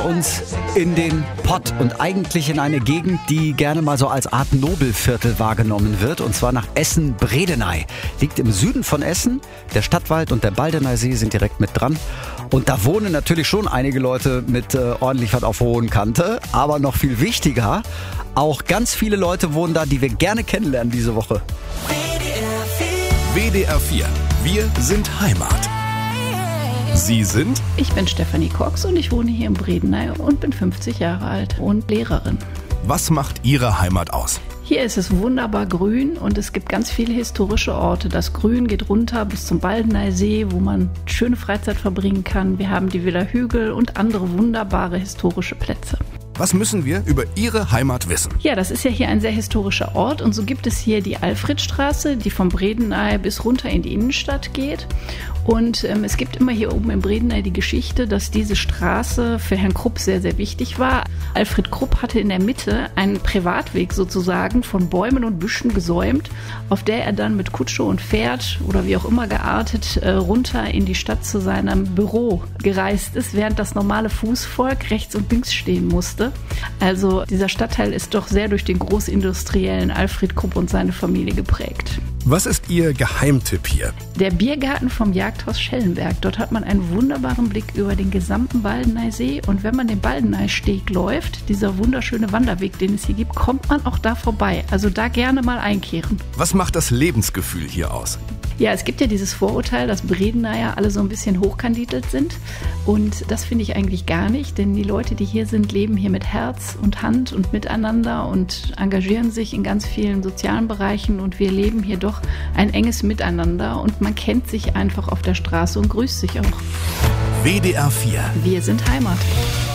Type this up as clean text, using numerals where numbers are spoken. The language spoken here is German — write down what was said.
uns in den Pott und eigentlich in eine Gegend, die gerne mal so als Art Nobelviertel wahrgenommen wird, und zwar nach Essen-Bredeney. Liegt im Süden von Essen, der Stadtwald und der Baldeneysee sind direkt mit dran. Und da wohnen natürlich schon einige Leute mit ordentlich was auf der hohen Kante, aber noch viel wichtiger, auch ganz viele Leute wohnen da, die wir gerne kennenlernen diese Woche. WDR 4. Wir sind Heimat. Sie sind? Ich bin Stefanie Cox und ich wohne hier in Bredeney und bin 50 Jahre alt und Lehrerin. Was macht Ihre Heimat aus? Hier ist es wunderbar grün und es gibt ganz viele historische Orte. Das Grün geht runter bis zum Baldeneysee, wo man schöne Freizeit verbringen kann. Wir haben die Villa Hügel und andere wunderbare historische Plätze. Was müssen wir über Ihre Heimat wissen? Ja, das ist ja hier ein sehr historischer Ort und so gibt es hier die Alfredstraße, die vom Bredeney bis runter in die Innenstadt geht. Und es gibt immer hier oben in Bredeney die Geschichte, dass diese Straße für Herrn Krupp sehr, sehr wichtig war. Alfred Krupp hatte in der Mitte einen Privatweg sozusagen von Bäumen und Büschen gesäumt, auf der er dann mit Kutsche und Pferd oder wie auch immer geartet runter in die Stadt zu seinem Büro gereist ist, während das normale Fußvolk rechts und links stehen musste. Also dieser Stadtteil ist doch sehr durch den Großindustriellen Alfred Krupp und seine Familie geprägt. Was ist Ihr Geheimtipp hier? Der Biergarten vom Jagdhaus Schellenberg. Dort hat man einen wunderbaren Blick über den gesamten Baldeneysee. Und wenn man den Baldeneysteg läuft, dieser wunderschöne Wanderweg, den es hier gibt, kommt man auch da vorbei. Also da gerne mal einkehren. Was macht das Lebensgefühl hier aus? Ja, es gibt ja dieses Vorurteil, dass Bredeneyer alle so ein bisschen hochkandidelt sind. Und das finde ich eigentlich gar nicht, denn die Leute, die hier sind, leben hier mit Herz und Hand und miteinander und engagieren sich in ganz vielen sozialen Bereichen. Und wir leben hier doch ein enges Miteinander und man kennt sich einfach auf der Straße und grüßt sich auch. WDR 4. Wir sind Heimat.